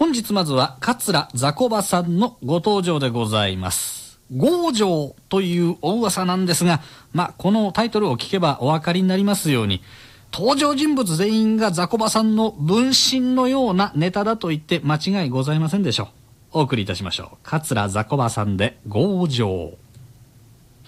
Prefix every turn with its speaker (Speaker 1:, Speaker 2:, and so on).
Speaker 1: 本日まずは桂ザコバさんのご登場でございます。強情というお噂なんですが、このタイトルを聞けばお分かりになりますように、登場人物全員がザコバさんの分身のようなネタだと言って間違いございませんでしょう。お送りいたしましょう。桂ザコバさんで強情。